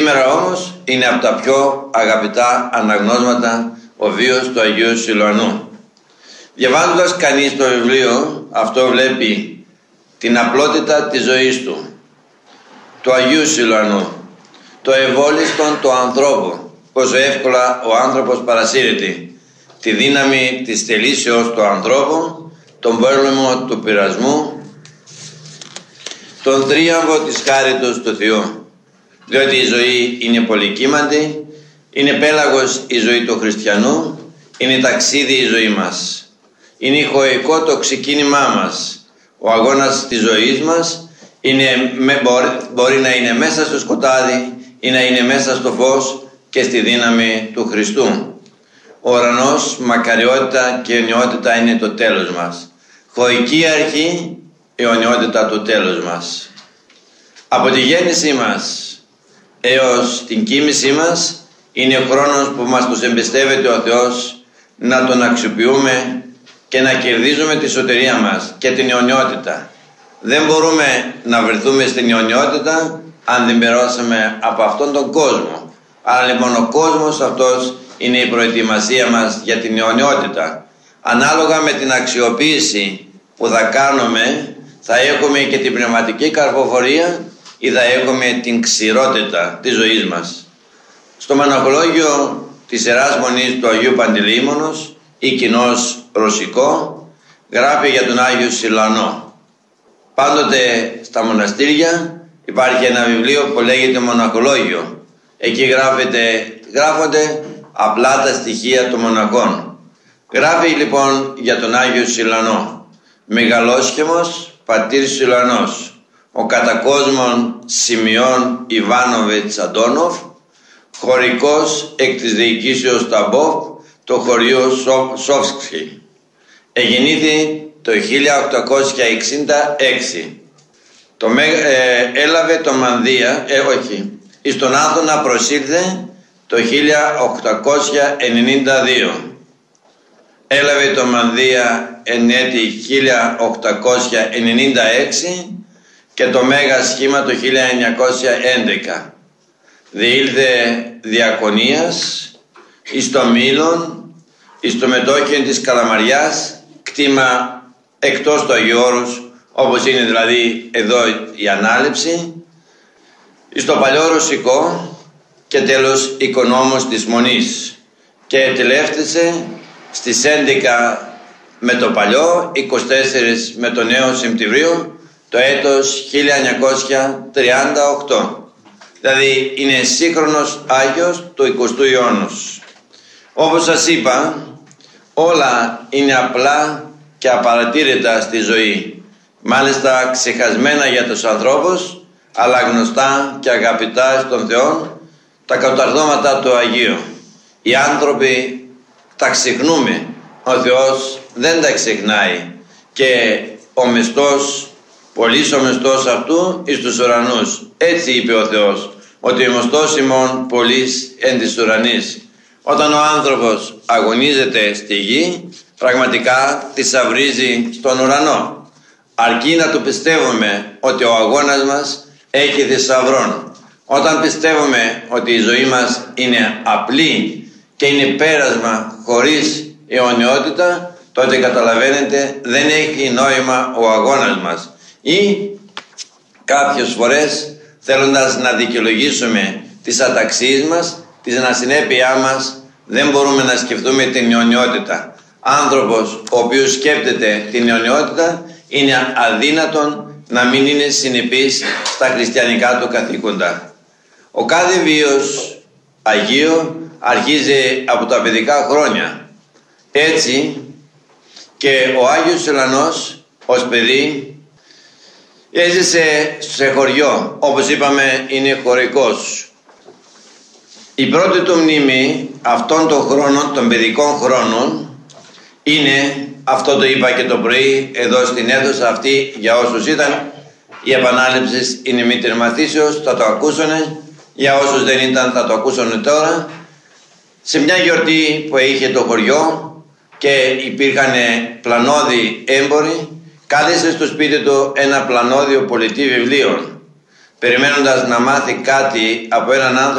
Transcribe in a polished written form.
Σήμερα όμως είναι από τα πιο αγαπητά αναγνώσματα ο βίος του Αγίου Σιλουανού. Διαβάζοντας κανείς το βιβλίο αυτό βλέπει την απλότητα της ζωής του Αγίου Σιλουανού, το ευόλιστον του ανθρώπου, πόσο εύκολα ο άνθρωπος παρασύρεται, τη δύναμη της θελήσεως του ανθρώπου, τον πόλεμο του πειρασμού, τον τρίαμβο της χάριτος του Θεού. Διότι η ζωή είναι πολυκύμαντη, είναι πέλαγος η ζωή του χριστιανού, είναι ταξίδι η ζωή μας. Είναι ηχοϊκό το ξεκίνημά μας. Ο αγώνας της ζωής μας μπορεί να είναι μέσα στο σκοτάδι ή να είναι μέσα στο φως και στη δύναμη του Χριστού. Ο ουρανός, μακαριότητα και αιωνιότητα είναι το τέλος μας. Χωική αρχή, αιωνιότητα το τέλος μας. Από τη γέννησή μας έως την κοίμησή μας είναι ο χρόνος που μας τους εμπιστεύεται ο Θεός να τον αξιοποιούμε και να κερδίζουμε τη σωτηρία μας και την αιωνιότητα. Δεν μπορούμε να βρεθούμε στην αιωνιότητα αν δεν περάσουμε από αυτόν τον κόσμο. Άρα λοιπόν ο κόσμος αυτός είναι η προετοιμασία μας για την αιωνιότητα. Ανάλογα με την αξιοποίηση που θα κάνουμε θα έχουμε και την πνευματική καρποφορία ή θα έχουμε την ξηρότητα της ζωής μας. Στο μοναχολόγιο της Ιεράς Μονής του Αγίου Παντελεήμονος ή κοινώς ρωσικό γράφει για τον Άγιο Σιλουανό. Πάντοτε στα μοναστήρια υπάρχει ένα βιβλίο που λέγεται μοναχολόγιο. Εκεί γράφονται απλά τα στοιχεία των μοναχών. Γράφει λοιπόν για τον Άγιο Σιλουανό. Μεγαλόσχημος πατήρ Σιλουανός, ο κατακόσμων Σιμεών Ιβάνοβιτς Αντώνοφ, χωρικός εκ της διοικήσεως Ταμπόφ, το χωριό Σόφσκι. Εγεννήθη το 1866. Έλαβε το Μανδία, εις τον Άδωνα προσήλθε το 1892. Έλαβε το Μανδία εν έτη 1896 και το Μέγα Σχήμα το 1911. Διήλθε διακονίας εις το Μήλον, εις το μετόχιο της Καλαμαριάς, κτήμα εκτός του Αγίου Όρους, όπως είναι δηλαδή εδώ η ανάληψη, εις το παλιό ρωσικό και τέλος οικονόμος της Μονής, και τελεύτησε στις 11 με το παλιό, 24 με το νέο Σεπτεμβρίου, το έτος 1938. Δηλαδή είναι σύγχρονος Άγιος του 20ου αιώνα. Όπως σας είπα, όλα είναι απλά και απαρατήρητα στη ζωή. Μάλιστα ξεχασμένα για τους ανθρώπους, αλλά γνωστά και αγαπητά στον Θεό, τα καταρδώματα του Αγίου. Οι άνθρωποι τα ξεχνούμε, ο Θεός δεν τα ξεχνάει, και ο μεστός, πολύς ο μεστός αυτού εις τους ουρανούς. Έτσι είπε ο Θεός, ότι ο μεστός ημών πολύς εν της ουρανής. Όταν ο άνθρωπος αγωνίζεται στη γη, πραγματικά θησαυρίζει στον ουρανό. Αρκεί να το πιστεύουμε ότι ο αγώνας μας έχει θησαυρών. Όταν πιστεύουμε ότι η ζωή μας είναι απλή και είναι πέρασμα χωρίς αιωνιότητα, τότε καταλαβαίνετε δεν έχει νόημα ο αγώνας μας. Ή κάποιες φορές, θέλοντας να δικαιολογήσουμε τις αταξίες μας, την ασυνέπειά μας, δεν μπορούμε να σκεφτούμε την αιωνιότητα. Άνθρωπος ο οποίος σκέπτεται την αιωνιότητα είναι αδύνατον να μην είναι συνεπής στα χριστιανικά του καθήκοντα. Ο κάθε βίος Αγίου αρχίζει από τα παιδικά χρόνια. Έτσι και ο Άγιος Σιλουανός ως παιδί έζησε σε χωριό, όπως είπαμε είναι χωρικός. Η πρώτη του μνήμη αυτών των χρόνων, των παιδικών χρόνων, είναι, αυτό το είπα και το πρωί εδώ στην αίθουσα αυτή για όσους ήταν, η επανάληψη είναι μη τερματίσεως, θα το ακούσουνε, για όσους δεν ήταν θα το ακούσουνε τώρα. Σε μια γιορτή που είχε το χωριό και υπήρχαν πλανώδη έμποροι, κάλεσε στο σπίτι του ένα πλανώδιο πολιτή βιβλίων, περιμένοντας να μάθει κάτι από έναν άνθρωπο